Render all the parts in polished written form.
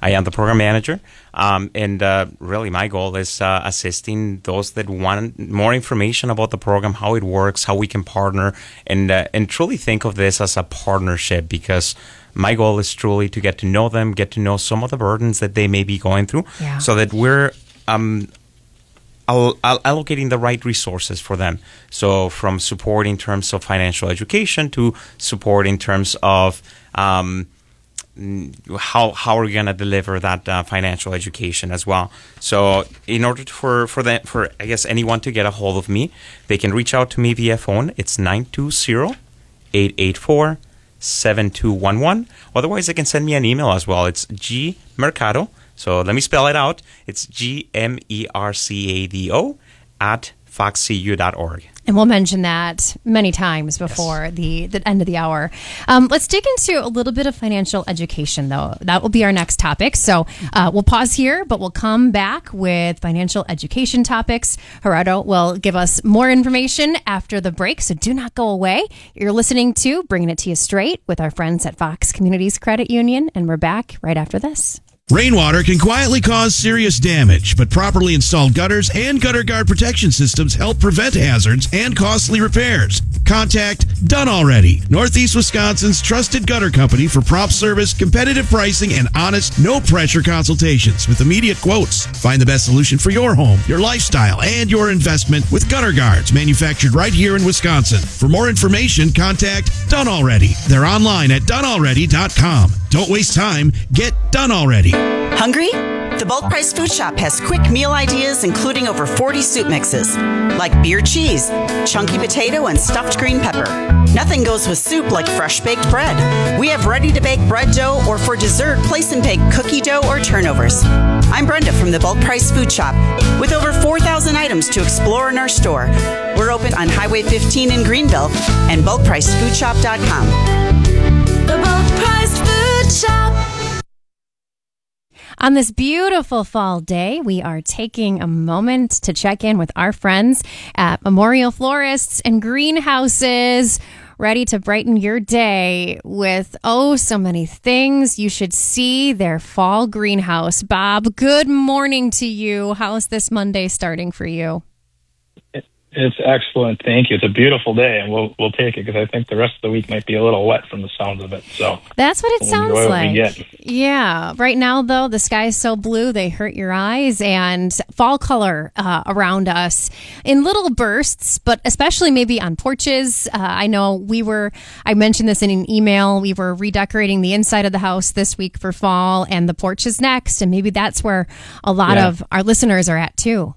I am the program manager, and really my goal is assisting those that want more information about the program, how it works, how we can partner, and truly think of this as a partnership, because my goal is truly to get to know them, get to know some of the burdens that they may be going through, so that we're allocating the right resources for them. So from support in terms of financial education to support in terms of how are we going to deliver that financial education as well. So in order for I guess anyone to get a hold of me, they can reach out to me via phone. It's 920-884-7211. Otherwise, they can send me an email as well. It's gmercado. So let me spell it out. It's GMERCADO @foxcu.org. And we'll mention that many times before the end of the hour. Let's dig into a little bit of financial education, though. That will be our next topic. So we'll pause here, but we'll come back with financial education topics. Gerardo will give us more information after the break, so do not go away. You're listening to Bringing It to You Straight with our friends at Fox Communities Credit Union, and we're back right after this. Rainwater can quietly cause serious damage, but properly installed gutters and gutter guard protection systems help prevent hazards and costly repairs. Contact Done Already, Northeast Wisconsin's trusted gutter company for prompt service, competitive pricing, and honest, no-pressure consultations with immediate quotes. Find the best solution for your home, your lifestyle, and your investment with gutter guards manufactured right here in Wisconsin. For more information, contact Done Already. They're online at donealready.com. Don't waste time. Get Done Already. Hungry? The Bulk Price Food Shop has quick meal ideas, including over 40 soup mixes, like beer cheese, chunky potato, and stuffed green pepper. Nothing goes with soup like fresh baked bread. We have ready-to-bake bread dough, or for dessert, place and bake cookie dough or turnovers. I'm Brenda from the Bulk Price Food Shop, with over 4,000 items to explore in our store. We're open on Highway 15 in Greenville and bulkpricedfoodshop.com. The Bulk Price Food Shop. On this beautiful fall day, we are taking a moment to check in with our friends at Memorial Florists and Greenhouses, ready to brighten your day with, so many things. You should see their fall greenhouse. Bob, good morning to you. How's this Monday starting for you? It's excellent. Thank you. It's a beautiful day, and we'll take it, because I think the rest of the week might be a little wet from the sounds of it. So that's what it sounds like. What we get. Yeah. Right now, though, the sky's so blue they hurt your eyes, and fall color around us in little bursts, but especially maybe on porches. I know I mentioned this in an email. We were redecorating the inside of the house this week for fall, and the porch is next, and maybe that's where a lot of our listeners are at too.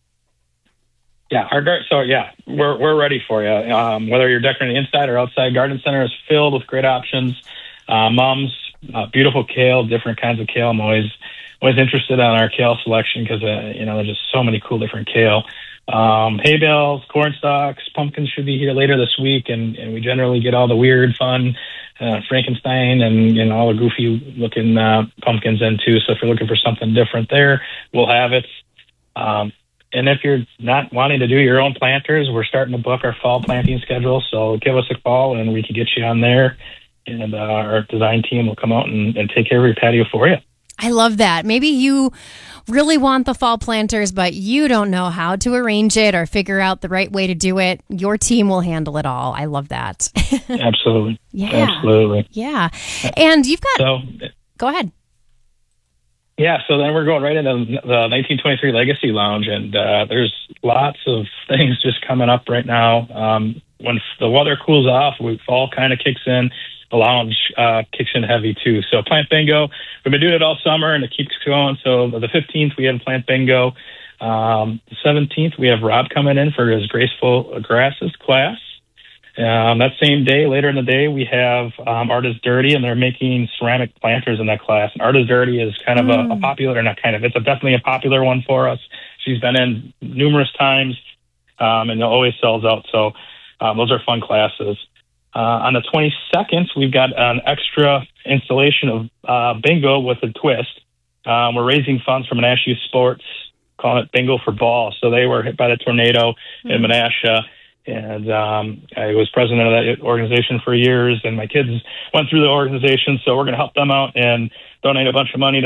Yeah, we're ready for you. Whether you're decorating inside or outside, Garden Center is filled with great options. Mums, beautiful kale, different kinds of kale. I'm always interested in our kale selection, because there's just so many cool different kale. Hay bales, corn stalks, pumpkins should be here later this week, and we generally get all the weird, fun Frankenstein and all the goofy looking pumpkins in too. So if you're looking for something different there, we'll have it. And if you're not wanting to do your own planters, we're starting to book our fall planting schedule. So give us a call and we can get you on there. And our design team will come out and take care of your patio for you. I love that. Maybe you really want the fall planters, but you don't know how to arrange it or figure out the right way to do it. Your team will handle it all. I love that. Absolutely. Yeah. Absolutely. Yeah. And you've got... Go ahead. Yeah, so then we're going right into the 1923 Legacy Lounge, and there's lots of things just coming up right now. When the weather cools off, fall kind of kicks in. The lounge kicks in heavy, too. So Plant Bingo, we've been doing it all summer, and it keeps going. So the 15th, we have Plant Bingo. The 17th, we have Rob coming in for his Graceful Grasses class. That same day, later in the day, we have Art is Dirty, and they're making ceramic planters in that class. And Art is Dirty is kind of a popular, not kind of, it's definitely a popular one for us. She's been in numerous times, and it always sells out. So those are fun classes. On the 22nd, we've got an extra installation of bingo with a twist. We're raising funds for Menasha Youth Sports, calling it Bingo for Ball. So they were hit by the tornado in Menasha. And I was president of that organization for years, and my kids went through the organization, so we're going to help them out and donate a bunch of money to